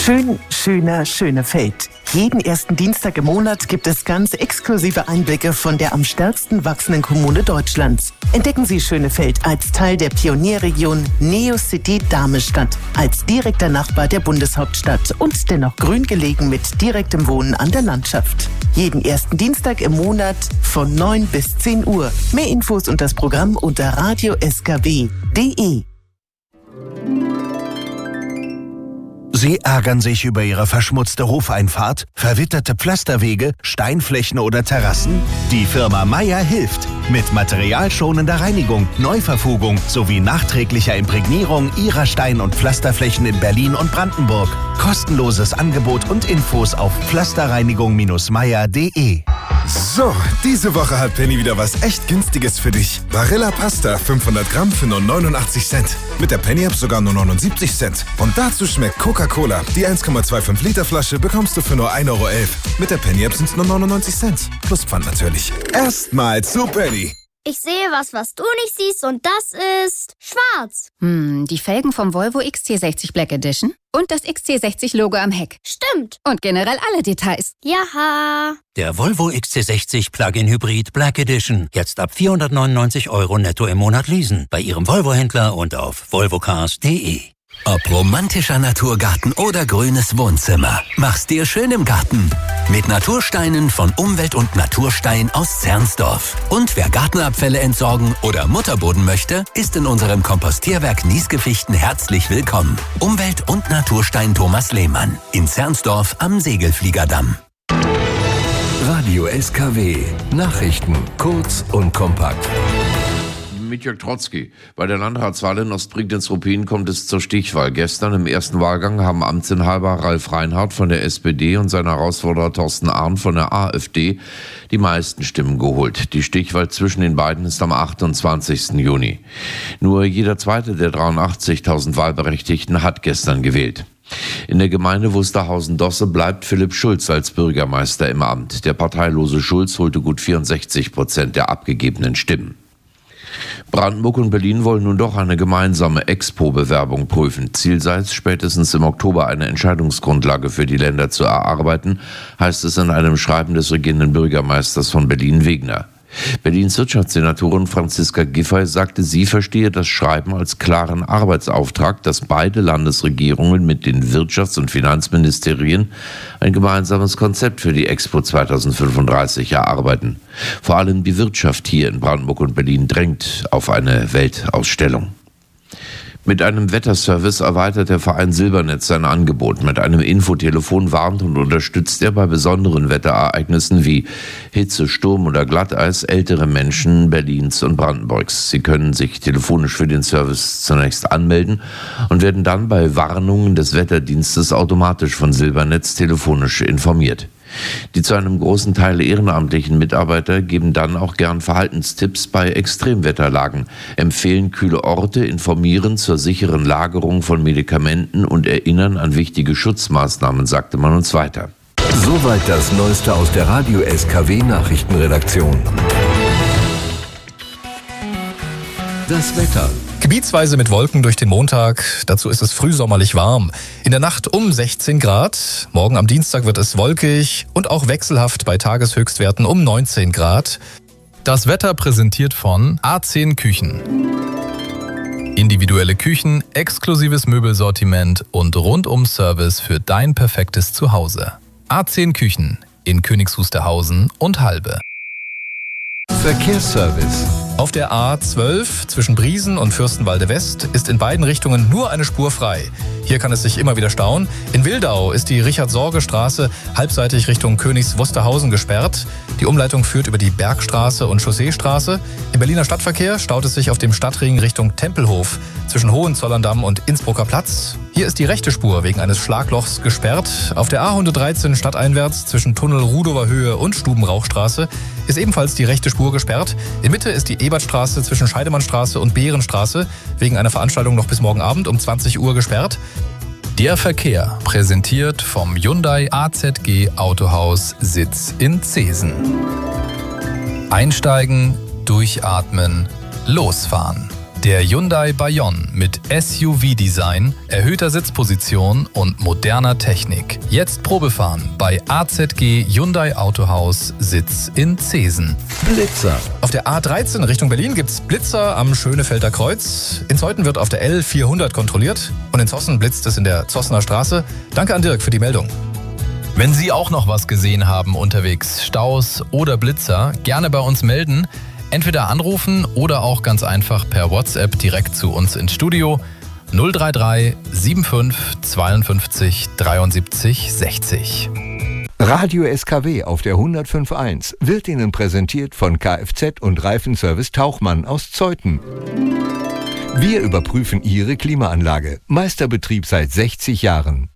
Schön, schöner, Schönefeld. Jeden ersten Dienstag im Monat gibt es ganz exklusive Einblicke von der am stärksten wachsenden Kommune Deutschlands. Entdecken Sie Schönefeld als Teil der Pionierregion Neocity Darmestadt, als direkter Nachbar der Bundeshauptstadt und dennoch grün gelegen mit direktem Wohnen an der Landschaft. Jeden ersten Dienstag im Monat von 9 bis 10 Uhr. Mehr Infos und das Programm unter radioskw.de. Sie ärgern sich über Ihre verschmutzte Hofeinfahrt, verwitterte Pflasterwege, Steinflächen oder Terrassen? Die Firma Meier hilft. Mit materialschonender Reinigung, Neuverfugung sowie nachträglicher Imprägnierung Ihrer Stein- und Pflasterflächen in Berlin und Brandenburg. Kostenloses Angebot und Infos auf pflasterreinigung-meier.de. So, diese Woche hat Penny wieder was echt Günstiges für dich. Barilla Pasta 500 Gramm für nur 89 Cent. Mit der Penny-App sogar nur 79 Cent. Und dazu schmeckt Coca-Cola. Die 1,25 Liter Flasche bekommst du für nur 1,11 Euro. Mit der Penny-App sind es nur 99 Cent. Plus Pfand natürlich. Erstmal zu Penny. Ich sehe was du nicht siehst und das ist schwarz. Die Felgen vom Volvo XC60 Black Edition und das XC60-Logo am Heck. Stimmt. Und generell alle Details. Jaha. Der Volvo XC60 Plug-in Hybrid Black Edition. Jetzt ab 499 € netto im Monat leasen. Bei Ihrem Volvo-Händler und auf volvocars.de. Ob romantischer Naturgarten oder grünes Wohnzimmer, mach's dir schön im Garten. Mit Natursteinen von Umwelt und Naturstein aus Zernsdorf. Und wer Gartenabfälle entsorgen oder Mutterboden möchte, ist in unserem Kompostierwerk Niesgefichten herzlich willkommen. Umwelt- und Naturstein Thomas Lehmann in Zernsdorf am Segelfliegerdamm. Radio SKW. Nachrichten kurz und kompakt. Mit Jörg Trotzki. Bei der Landratswahl in Ostprignitz-Ruppin kommt es zur Stichwahl. Gestern im ersten Wahlgang haben Amtsinhaber Ralf Reinhardt von der SPD und sein Herausforderer Thorsten Arndt von der AfD die meisten Stimmen geholt. Die Stichwahl zwischen den beiden ist am 28. Juni. Nur jeder zweite der 83.000 Wahlberechtigten hat gestern gewählt. In der Gemeinde Wusterhausen-Dosse bleibt Philipp Schulz als Bürgermeister im Amt. Der parteilose Schulz holte gut 64% der abgegebenen Stimmen. Brandenburg und Berlin wollen nun doch eine gemeinsame Expo-Bewerbung prüfen. Ziel sei es, spätestens im Oktober eine Entscheidungsgrundlage für die Länder zu erarbeiten, heißt es in einem Schreiben des regierenden Bürgermeisters von Berlin, Wegner. Berlins Wirtschaftssenatorin Franziska Giffey sagte, sie verstehe das Schreiben als klaren Arbeitsauftrag, dass beide Landesregierungen mit den Wirtschafts- und Finanzministerien ein gemeinsames Konzept für die Expo 2035 erarbeiten. Vor allem die Wirtschaft hier in Brandenburg und Berlin drängt auf eine Weltausstellung. Mit einem Wetterservice erweitert der Verein Silbernetz sein Angebot. Mit einem Infotelefon warnt und unterstützt er bei besonderen Wetterereignissen wie Hitze, Sturm oder Glatteis ältere Menschen Berlins und Brandenburgs. Sie können sich telefonisch für den Service zunächst anmelden und werden dann bei Warnungen des Wetterdienstes automatisch von Silbernetz telefonisch informiert. Die zu einem großen Teil ehrenamtlichen Mitarbeiter geben dann auch gern Verhaltenstipps bei Extremwetterlagen, empfehlen kühle Orte, informieren zur sicheren Lagerung von Medikamenten und erinnern an wichtige Schutzmaßnahmen, sagte man uns weiter. Soweit das Neueste aus der Radio SKW Nachrichtenredaktion. Das Wetter. Gebietsweise mit Wolken durch den Montag. Dazu ist es frühsommerlich warm. In der Nacht um 16 Grad. Morgen am Dienstag wird es wolkig und auch wechselhaft bei Tageshöchstwerten um 19 Grad. Das Wetter präsentiert von A10 Küchen. Individuelle Küchen, exklusives Möbelsortiment und Rundum-Service für dein perfektes Zuhause. A10 Küchen in Königs Wusterhausen und Halbe. Verkehrsservice. Auf der A12 zwischen Briesen und Fürstenwalde West ist in beiden Richtungen nur eine Spur frei. Hier kann es sich immer wieder stauen. In Wildau ist die Richard-Sorge-Straße halbseitig Richtung Königs Wusterhausen gesperrt. Die Umleitung führt über die Bergstraße und Chausseestraße. Im Berliner Stadtverkehr staut es sich auf dem Stadtring Richtung Tempelhof zwischen Hohenzollern-Damm und Innsbrucker Platz. Hier ist die rechte Spur wegen eines Schlaglochs gesperrt. Auf der A113 stadteinwärts zwischen Tunnel Rudower Höhe und Stubenrauchstraße ist ebenfalls die rechte Spur gesperrt. In Mitte ist die Ebertstraße zwischen Scheidemannstraße und Behrenstraße wegen einer Veranstaltung noch bis morgen Abend um 20 Uhr gesperrt. Der Verkehr präsentiert vom Hyundai AZG Autohaus Sitz in Zeesen. Einsteigen, durchatmen, losfahren. Der Hyundai Bayon mit SUV-Design, erhöhter Sitzposition und moderner Technik. Jetzt Probefahren bei AZG Hyundai Autohaus, Sitz in Zeesen. Blitzer. Auf der A13 Richtung Berlin gibt's Blitzer am Schönefelder Kreuz. In Zeuthen wird auf der L400 kontrolliert und in Zossen blitzt es in der Zossener Straße. Danke an Dirk für die Meldung. Wenn Sie auch noch was gesehen haben unterwegs, Staus oder Blitzer, gerne bei uns melden. Entweder anrufen oder auch ganz einfach per WhatsApp direkt zu uns ins Studio 033 75 52 73 60. Radio SKW auf der 105.1 wird Ihnen präsentiert von Kfz und Reifenservice Tauchmann aus Zeuthen. Wir überprüfen Ihre Klimaanlage. Meisterbetrieb seit 60 Jahren.